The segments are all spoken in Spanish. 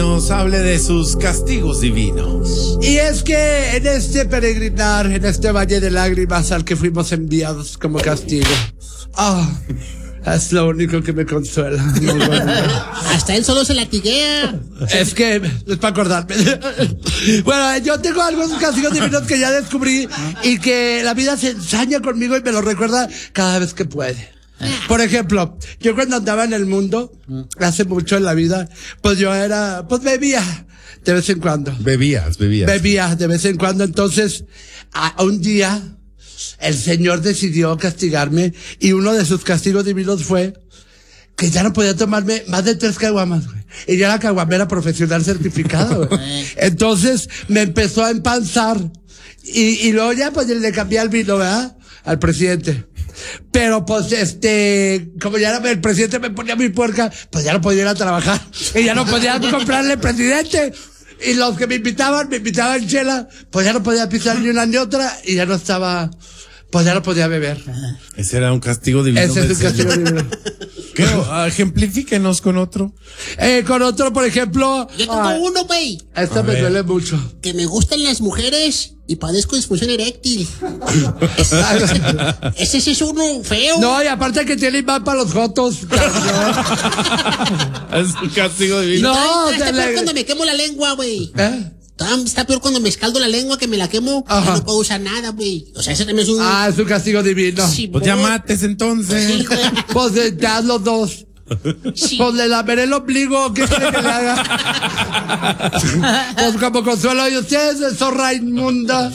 Nos hable de sus castigos divinos. Y es que en este peregrinar, en este valle de lágrimas al que fuimos enviados como castigo, es lo único que me consuela. Hasta él solo se latiguea. Es que, es para acordarme. Bueno, yo tengo algunos castigos divinos que ya descubrí y que la vida se ensaña conmigo y me lo recuerda cada vez que puede. Por ejemplo, yo cuando andaba en el mundo, hace mucho en la vida, pues yo bebía de vez en cuando. Bebías. Bebía de vez en cuando, entonces, un día, el Señor decidió castigarme y uno de sus castigos divinos fue que ya no podía tomarme más de 3 caguamas, güey. Y yo era caguamera profesional certificada, güey. Entonces, me empezó a empanzar y luego ya, pues, le cambié el vino, ¿verdad? Al presidente. Pero pues como ya el presidente me ponía muy puerca, pues ya no podía ir a trabajar y ya no podía comprarle presidente. Y los que me invitaban chela, pues ya no podía pisar ni una ni otra y ya no estaba, pues ya no podía beber. Ese era un castigo divino. Ese es un castigo divino. Ejemplifíquenos con otro. Con otro, por ejemplo. Yo tengo uno, güey. Esta me duele mucho. Que me gustan las mujeres y padezco disfunción eréctil. Ese sí es uno feo. No, y aparte que tiene imán para los jotos. Es un castigo divino. No, está peor cuando me quemo la lengua, güey. Está peor cuando me escaldo la lengua que me la quemo. Ya no puedo usar nada, güey. O sea, ese también es un... es un castigo divino. Sí, Pues ya mates entonces. Sí, güey. Pues te haz los dos. Sí. Pues le lameré el ombligo, ¿qué quiere que le haga? Pues como consuelo de ustedes, zorra inmunda.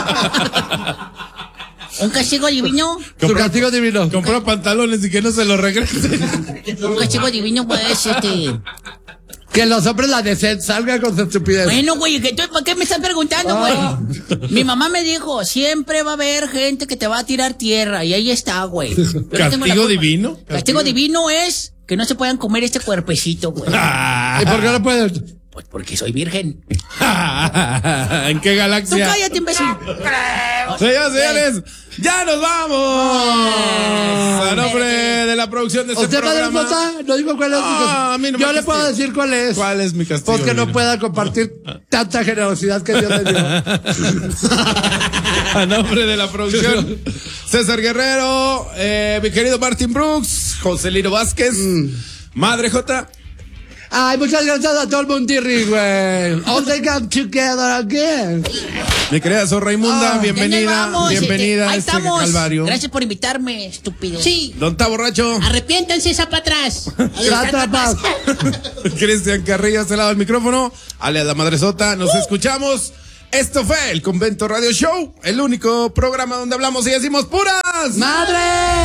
¿Un castigo divino? Su castigo divino. Compró pantalones y que no se los regresen. Un castigo divino, pues, Que los hombres la deseen, salgan con su estupidez. Bueno, güey, ¿para qué me estás preguntando, güey? Mi mamá me dijo, siempre va a haber gente que te va a tirar tierra, y ahí está, güey. ¿Castigo divino? Castigo divino es que no se puedan comer este cuerpecito, güey. ¿Y por qué no pueden? Pues porque soy virgen. ¿En qué Tú galaxia? cállate, imbécil. Señores, ya nos vamos. A nombre de la producción de este ¿Usted programa. no digo cuál es su castigo? a mí no me Yo le castiga. puedo decir cuál es. ¿Cuál es mi castigo Porque no divino? pueda compartir tanta generosidad que Dios le dio. A nombre de la producción, César Guerrero, mi querido Martin Brooks, José Lino Vázquez, Madre J. Ay, muchas gracias a todo el mundirri, güey. All they got together again. Mi querida Zorra Inmunda, bienvenida, Ya nos vamos, bienvenida a ahí este estamos. calvario. Gracias por invitarme, estúpido. Sí. Don Ta Borracho, Arrepiéntanse, esa para atrás. Ahí está Atrás. Cristian Carrillo, a este lado del micrófono, alias la Madresota, nos escuchamos. Esto fue el Convento Radio Show, el único programa donde hablamos y decimos puras ¡Madre!